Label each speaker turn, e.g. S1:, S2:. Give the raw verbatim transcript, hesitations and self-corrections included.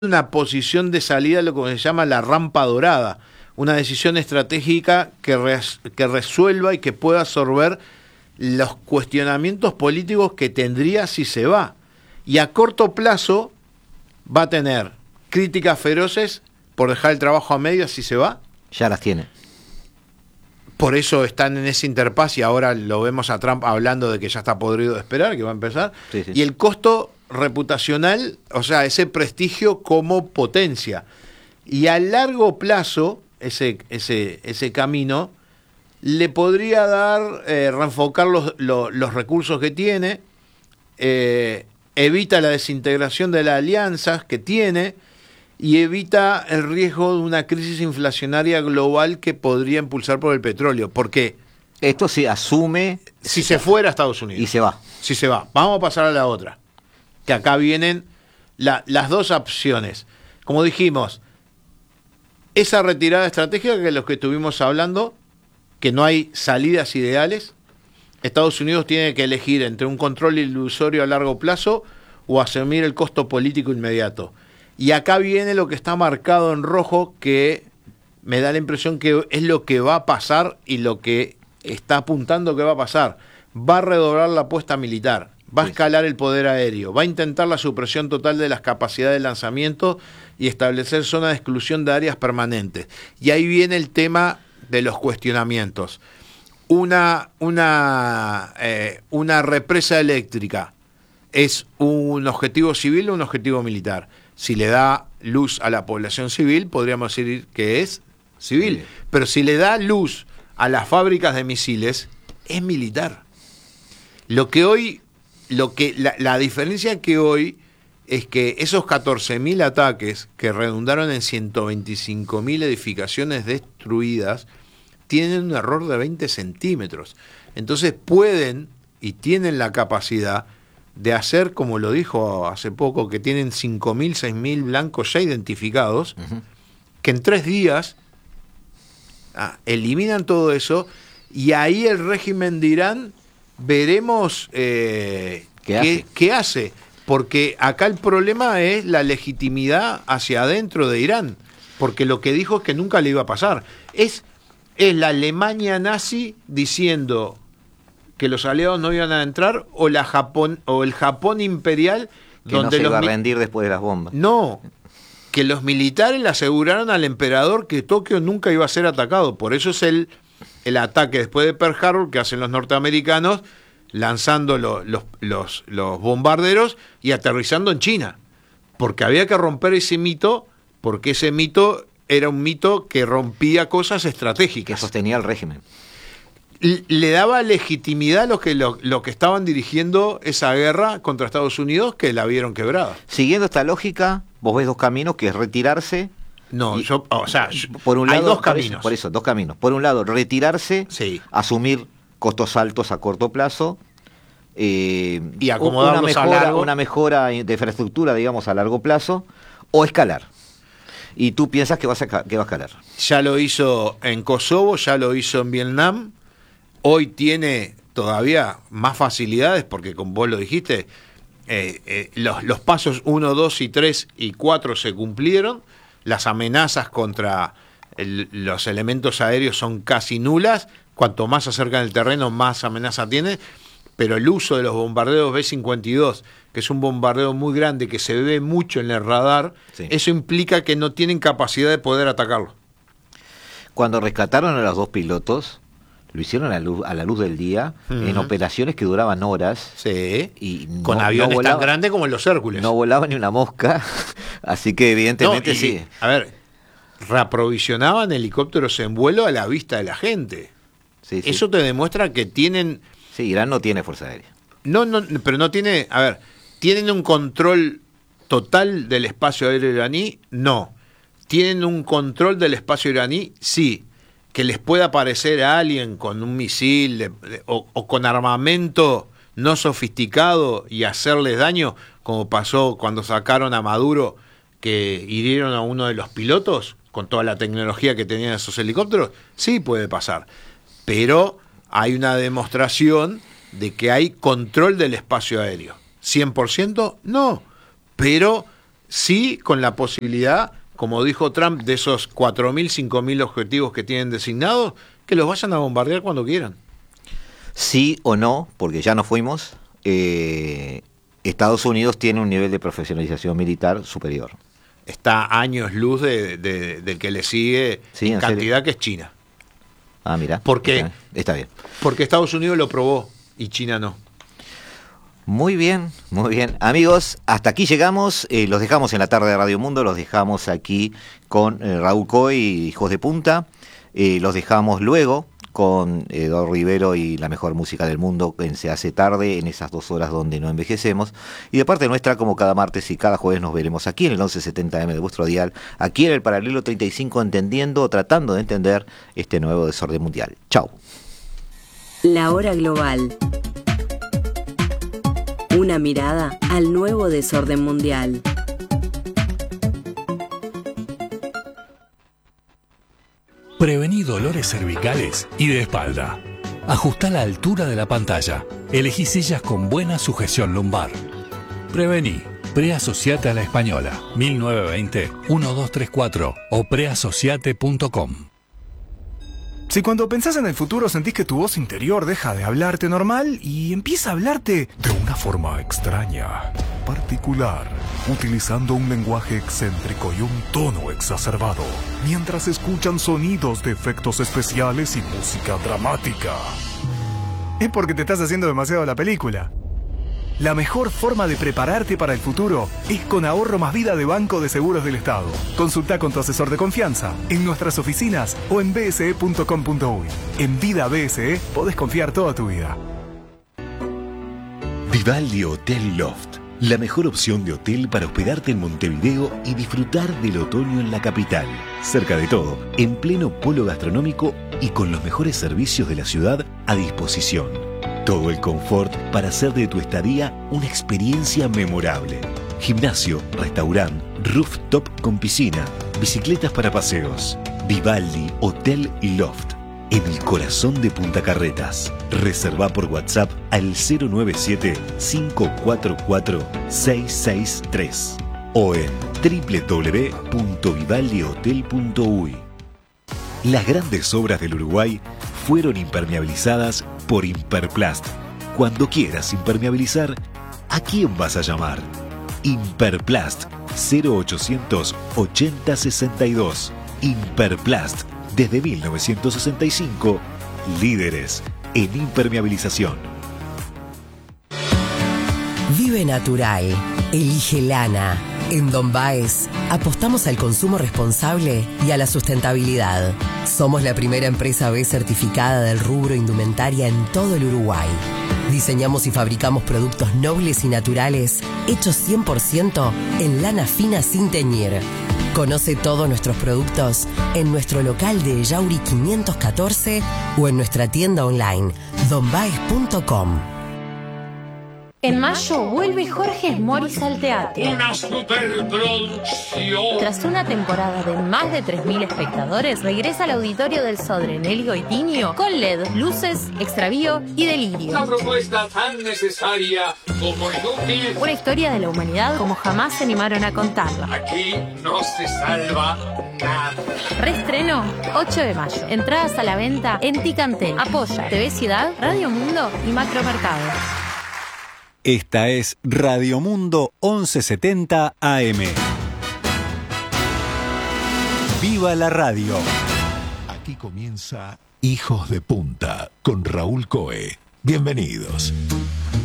S1: una posición de salida, lo que se llama la rampa dorada, una decisión estratégica que, res, que resuelva y que pueda absorber los cuestionamientos políticos que tendría si se va. Y a corto plazo va a tener críticas feroces por dejar el trabajo a medias si se va.
S2: Ya las tiene.
S1: Por eso están en ese interfaz y ahora lo vemos a Trump hablando de que ya está podrido de esperar, que va a empezar.
S2: Sí, sí.
S1: Y el costo reputacional, o sea, ese prestigio como potencia. Y a largo plazo, ese, ese, ese camino le podría dar, eh, reenfocar los, los, los recursos que tiene, eh, evita la desintegración de las alianzas que tiene y evita el riesgo de una crisis inflacionaria global que podría impulsar por el petróleo. ¿Por qué?
S2: Esto se asume...
S1: Si se fuera a Estados Unidos.
S2: Y se va.
S1: Si se va. Vamos a pasar a la otra. Que acá vienen la, las dos opciones. Como dijimos, esa retirada estratégica que es lo que estuvimos hablando, que no hay salidas ideales. Estados Unidos tiene que elegir entre un control ilusorio a largo plazo o asumir el costo político inmediato. Y acá viene lo que está marcado en rojo, que me da la impresión que es lo que va a pasar y lo que está apuntando que va a pasar. Va a redoblar la apuesta militar, va a escalar el poder aéreo, va a intentar la supresión total de las capacidades de lanzamiento y establecer zonas de exclusión de áreas permanentes. Y ahí viene el tema de los cuestionamientos. Una, una, eh, una represa eléctrica, ¿es un objetivo civil o un objetivo militar? Si le da luz a la población civil, podríamos decir que es civil. Sí. Pero si le da luz a las fábricas de misiles, es militar. Lo que hoy, lo que la, la diferencia que hoy es que esos catorce mil ataques que redundaron en ciento veinticinco mil edificaciones destruidas tienen un error de veinte centímetros. Entonces pueden y tienen la capacidad de hacer, como lo dijo hace poco, que tienen cinco mil, seis mil blancos ya identificados, uh-huh. que en tres días ah, eliminan todo eso, y ahí el régimen de Irán veremos eh, ¿Qué, hace? Qué, qué hace, porque acá el problema es la legitimidad hacia adentro de Irán, porque lo que dijo es que nunca le iba a pasar. Es, es la Alemania nazi diciendo que los aliados no iban a entrar, o la Japón o el Japón imperial
S2: que
S1: donde
S2: no se
S1: los
S2: iba a rendir después de las bombas.
S1: No, que los militares le aseguraron al emperador que Tokio nunca iba a ser atacado. Por eso es el, el ataque después de Pearl Harbor que hacen los norteamericanos, lanzando lo, los, los, los bombarderos y aterrizando en China. Porque había que romper ese mito, porque ese mito era un mito que rompía cosas estratégicas.
S2: Que sostenía el régimen.
S1: Le daba legitimidad a los que, lo, lo que estaban dirigiendo esa guerra contra Estados Unidos, que la vieron quebrada.
S2: Siguiendo esta lógica, vos ves dos caminos, que es retirarse.
S1: No, y, yo, o sea,
S2: por un
S1: hay
S2: lado,
S1: dos caminos.
S2: Por eso, por eso, dos caminos. Por un lado, retirarse,
S1: sí.
S2: asumir costos altos a corto plazo, eh,
S1: y acomodarlos
S2: una mejora,
S1: a largo.
S2: una mejora de infraestructura, digamos, a largo plazo, o escalar. Y tú piensas que, vas a, que va a escalar.
S1: Ya lo hizo en Kosovo, ya lo hizo en Vietnam. Hoy tiene todavía más facilidades porque, como vos lo dijiste, eh, eh, los, los pasos uno, dos y tres y cuatro se cumplieron. Las amenazas contra el, los elementos aéreos son casi nulas. Cuanto más se acercan al terreno, más amenaza tiene. Pero el uso de los bombarderos B cincuenta y dos, que es un bombardeo muy grande, que se ve mucho en el radar, sí. Eso implica que no tienen capacidad de poder atacarlo.
S2: Cuando rescataron a los dos pilotos, lo hicieron a la luz, a la luz del día, uh-huh. en operaciones que duraban horas.
S1: Sí,
S2: y no,
S1: con aviones
S2: no volaba,
S1: tan grandes como los Hércules.
S2: No volaba ni una mosca, así que evidentemente
S1: no, y,
S2: sí.
S1: A ver, reaprovisionaban helicópteros en vuelo a la vista de la gente.
S2: Sí, sí.
S1: Eso te demuestra que tienen...
S2: Sí, Irán no tiene fuerza aérea.
S1: No, no, pero no tiene... A ver, ¿tienen un control total del espacio aéreo iraní? No. ¿Tienen un control del espacio iraní? Sí. Que les pueda aparecer a alguien con un misil de, de, o, o con armamento no sofisticado y hacerles daño, como pasó cuando sacaron a Maduro, que hirieron a uno de los pilotos con toda la tecnología que tenían esos helicópteros, sí puede pasar. Pero hay una demostración de que hay control del espacio aéreo. ¿cien por ciento? No. Pero sí con la posibilidad, como dijo Trump, de esos cuatro mil, cinco mil objetivos que tienen designados, que los vayan a bombardear cuando quieran.
S2: Sí o no, porque ya nos fuimos, eh, Estados Unidos tiene un nivel de profesionalización militar superior.
S1: Está a años luz de, de, del que le sigue
S2: Sí,
S1: en
S2: ¿en
S1: cantidad
S2: serio?
S1: que es China.
S2: Ah, mira.
S1: ¿Por qué?
S2: Está, está bien.
S1: Porque Estados Unidos lo probó y China no.
S2: Muy bien, muy bien. Amigos, hasta aquí llegamos. Eh, los dejamos en la tarde de Radio Mundo. Los dejamos aquí con eh, Raúl Coe y Hijos de Punta. Eh, los dejamos luego con Eduardo Rivero y la mejor música del mundo en Se Hace Tarde, en esas dos horas donde no envejecemos. Y de parte nuestra, como cada martes y cada jueves, nos veremos aquí en el once setenta eme de vuestro dial, aquí en el Paralelo treinta y cinco, entendiendo o tratando de entender este nuevo desorden mundial. Chau.
S3: La hora global. Una mirada al nuevo desorden mundial.
S4: Prevení dolores cervicales y de espalda. Ajustá la altura de la pantalla. Elegí sillas con buena sujeción lumbar. Prevení. Preasociate a la Española. mil novecientos veinte, doce treinta y cuatro o preasociate punto com.
S5: Si cuando pensás en el futuro sentís que tu voz interior deja de hablarte normal y empieza a hablarte de una forma extraña, particular, utilizando un lenguaje excéntrico y un tono exacerbado, mientras escuchan sonidos de efectos especiales y música dramática, es porque te estás haciendo demasiado la película. La mejor forma de prepararte para el futuro es con Ahorro Más Vida de Banco de Seguros del Estado. Consulta con tu asesor de confianza en nuestras oficinas o en b s e punto com punto u y. En Vida B S E podés confiar toda tu vida.
S6: Vivaldi Hotel Loft, la mejor opción de hotel para hospedarte en Montevideo y disfrutar del otoño en la capital. Cerca de todo, en pleno polo gastronómico y con los mejores servicios de la ciudad a disposición. Todo el confort para hacer de tu estadía una experiencia memorable. Gimnasio, restaurante, rooftop con piscina, bicicletas para paseos. Vivaldi Hotel Loft, en el corazón de Punta Carretas. Reserva por WhatsApp al cero nueve siete, cinco cuatro cuatro, seis seis tres o en doble u doble u doble u punto vivaldi hotel punto u y. Las grandes obras del Uruguay fueron impermeabilizadas por Imperplast. Cuando quieras impermeabilizar, ¿a quién vas a llamar? Imperplast, cero ochocientos ochenta sesenta y dos. Imperplast, desde mil novecientos sesenta y cinco, líderes en impermeabilización.
S7: Vive natural, elige lana. En Don Baez apostamos al consumo responsable y a la sustentabilidad. Somos la primera empresa B certificada del rubro indumentaria en todo el Uruguay. Diseñamos y fabricamos productos nobles y naturales hechos cien por ciento en lana fina sin teñir. Conoce todos nuestros productos en nuestro local de Yauri quinientos catorce o en nuestra tienda online don baez punto com.
S8: En mayo vuelve Jorge Moris al teatro.
S9: Una superproducción.
S8: Tras una temporada de más de tres mil espectadores, regresa al auditorio del Sodre Nelly Goitiño con L E D, luces, extravío y delirio.
S9: Una propuesta tan necesaria como inútil.
S8: Una historia de la humanidad como jamás se animaron a contarla.
S9: Aquí no se salva nada.
S8: Reestreno ocho de mayo. Entradas a la venta en Ticantel. Apoya T V Ciudad, Radio Mundo y Macromercado.
S10: Esta es Radio Mundo once setenta A M. ¡Viva la radio!
S11: Aquí comienza Hijos de Punta con Raúl Coe. Bienvenidos.